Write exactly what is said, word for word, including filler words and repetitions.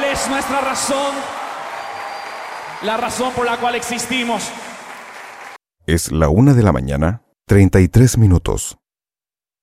es nuestra razón, la razón por la cual existimos. Es la una de la mañana, treinta y tres minutos.